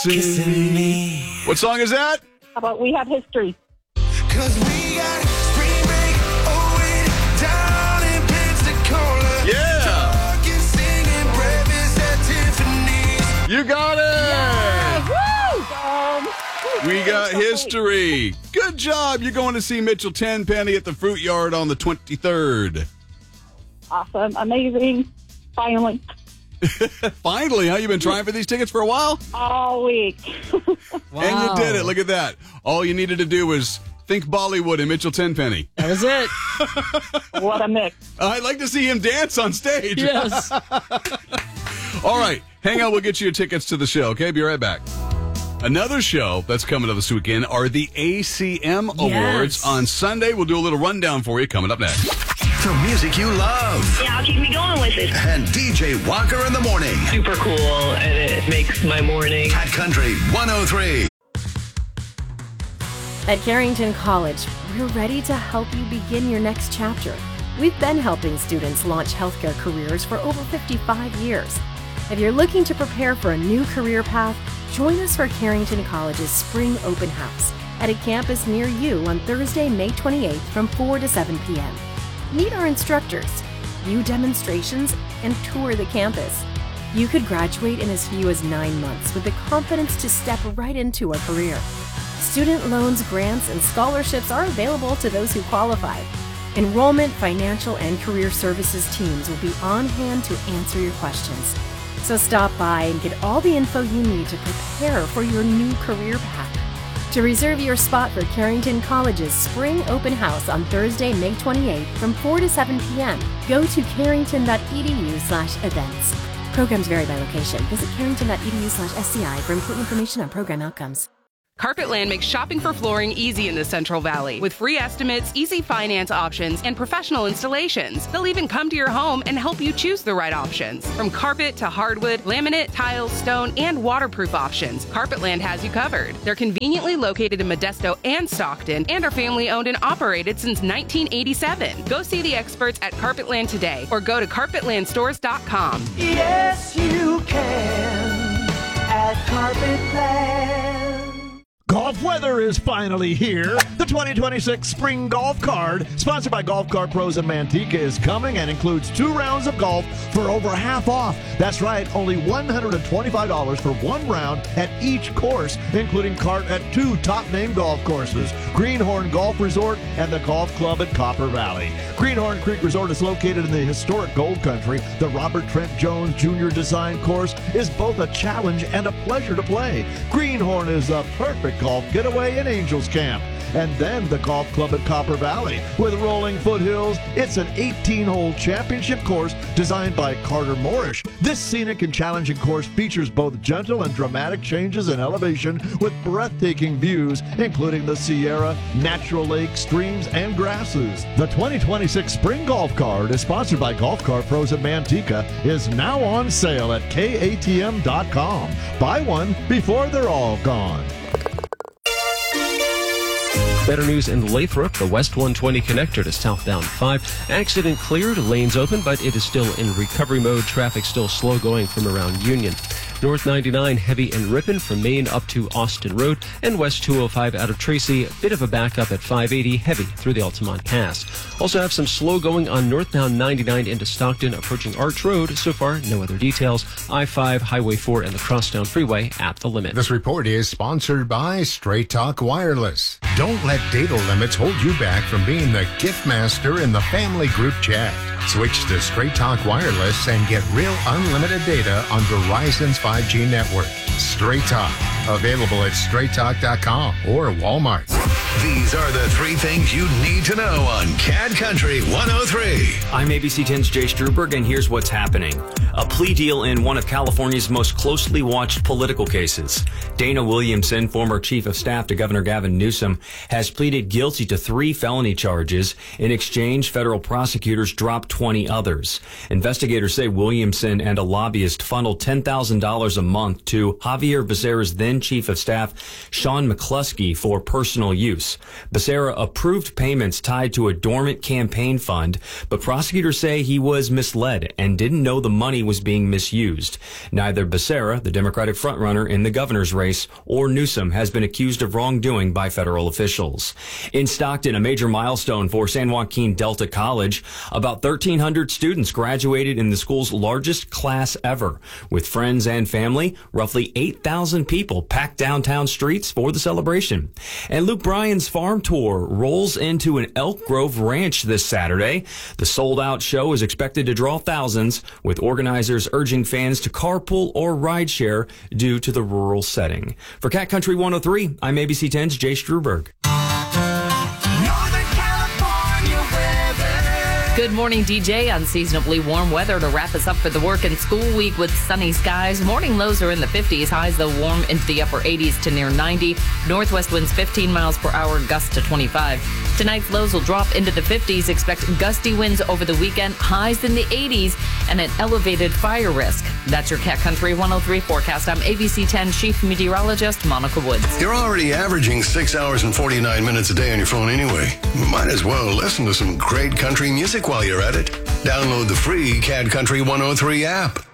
kissing me. What song is that? How about We Have History? 'Cause we got spring break, down in Pensacola. Yeah. Talking, singing, breakfast at Tiffany's. You got it. We got history. Good job. You're going to see Mitchell Tenpenny at the Fruit Yard on the 23rd. Awesome. Amazing. Finally. Finally, huh? You've been trying for these tickets for a while? All week. Wow. And you did it. Look at that. All you needed to do was think Bollywood and Mitchell Tenpenny. That was it. What a mix. I'd like to see him dance on stage. Yes. All right. Hang on. We'll get you your tickets to the show, okay? Be right back. Another show that's coming up this weekend are the ACM Awards. On Sunday, we'll do a little rundown for you coming up next. The music you love. Yeah, I'll keep me going with it. And DJ Walker in the morning. Super cool, and it makes my morning. Cat Country 103. At Carrington College, we're ready to help you begin your next chapter. We've been helping students launch healthcare careers for over 55 years. If you're looking to prepare for a new career path, join us for Carrington College's Spring Open House at a campus near you on Thursday, May 28th from 4 to 7 p.m. Meet our instructors, view demonstrations, and tour the campus. You could graduate in as few as 9 months with the confidence to step right into a career. Student loans, grants, and scholarships are available to those who qualify. Enrollment, financial, and career services teams will be on hand to answer your questions. So stop by and get all the info you need to prepare for your new career path. To reserve your spot for Carrington College's Spring Open House on Thursday, May 28th from 4 to 7 p.m., go to carrington.edu/events. Programs vary by location. Visit carrington.edu/SCI for important information on program outcomes. Carpetland makes shopping for flooring easy in the Central Valley with free estimates, easy finance options, and professional installations. They'll even come to your home and help you choose the right options. From carpet to hardwood, laminate, tile, stone, and waterproof options, Carpetland has you covered. They're conveniently located in Modesto and Stockton and are family owned and operated since 1987. Go see the experts at Carpetland today or go to carpetlandstores.com. Yes, you can at Carpetland. Golf weather is finally here. The 2026 Spring Golf Card, sponsored by Golf Cart Pros in Manteca, is coming and includes 2 rounds of golf for over half off. That's right, only $125 for 1 round at each course, including cart at 2 top-name golf courses, Greenhorn Golf Resort and the Golf Club at Copper Valley. Greenhorn Creek Resort is located in the historic Gold Country. The Robert Trent Jones Jr. Design course is both a challenge and a pleasure to play. Greenhorn is a perfect golf getaway in Angels Camp. And then the Golf Club at Copper Valley. With rolling foothills, it's an 18-hole championship course designed by Carter Moorish. This scenic and challenging course features both gentle and dramatic changes in elevation with breathtaking views, including the Sierra, natural lakes, streams, and grasses. The 2026 Spring Golf Card is sponsored by Golf Cart Pros at Manteca, is now on sale at KATM.com. Buy one before they're all gone. Better news in Lathrop, the West 120 connector to southbound 5. Accident cleared, lanes open, but it is still in recovery mode. Traffic still slow going from around Union. North 99 heavy in Ripon from Maine up to Austin Road, and West 205 out of Tracy, bit of a backup at 580 heavy through the Altamont Pass. Also have some slow going on northbound 99 into Stockton approaching Arch Road. So far, no other details. I-5, Highway 4, and the Crosstown Freeway at the limit. This report is sponsored by Straight Talk Wireless. Don't let data limits hold you back from being the gift master in the family group chat. Switch to Straight Talk Wireless and get real unlimited data on Verizon's 5G network. Straight Talk, available at straighttalk.com or Walmart. These are the 3 things you need to know on Cat Country 103. I'm ABC 10's Jay Struberg, and here's what's happening. A plea deal in one of California's most closely watched political cases. Dana Williamson, former chief of staff to Governor Gavin Newsom, has pleaded guilty to 3 felony charges. In exchange, federal prosecutors dropped 20 others. Investigators say Williamson and a lobbyist funneled $10,000 a month to Javier Becerra's then Chief of Staff, Sean McCluskey, for personal use. Becerra approved payments tied to a dormant campaign fund, but prosecutors say he was misled and didn't know the money was being misused. Neither Becerra, the Democratic frontrunner in the governor's race, or Newsom has been accused of wrongdoing by federal officials. In Stockton, a major milestone for San Joaquin Delta College. About 1,300 students graduated in the school's largest class ever. With friends and family, roughly 8,000 people packed downtown streets for the celebration. And Luke Bryan's farm tour rolls into an Elk Grove ranch this Saturday. The sold-out show is expected to draw thousands, with organizers urging fans to carpool or rideshare due to the rural setting. For Cat Country 103, I'm ABC 10's Jay Struberg. Good morning, DJ. Unseasonably warm weather to wrap us up for the work and school week with sunny skies. Morning lows are in the 50s, highs though warm into the upper 80s to near 90. Northwest winds 15 miles per hour, gusts to 25. Tonight's lows will drop into the 50s. Expect gusty winds over the weekend, highs in the 80s, and an elevated fire risk. That's your Cat Country 103 forecast. I'm ABC 10 Chief Meteorologist Monica Woods. You're already averaging 6 hours and 49 minutes a day on your phone anyway. Might as well listen to some great country music while you're at it. Download the free Cat Country 103 app.